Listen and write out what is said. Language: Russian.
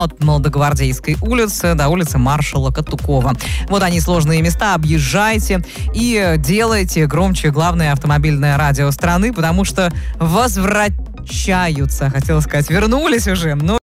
от Молодогвардейской улицы до улицы маршала Катукова. Вот они, сложные места, объезжайте и делайте громче главное автомобильное радио страны, потому что возвращаются, хотела сказать, вернулись уже, но